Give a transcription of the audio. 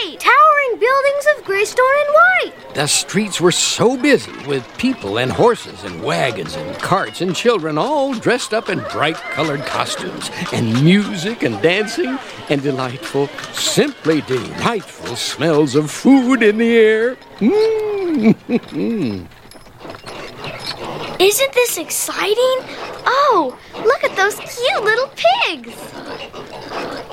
right! Towering buildings of gray stone and white. The streets were so busy with people and horses and wagons and carts and children all dressed up in bright-colored costumes and music and dancing and delightful, simply delightful smells of food in the air. Isn't this exciting? Oh, look at those cute little pigs.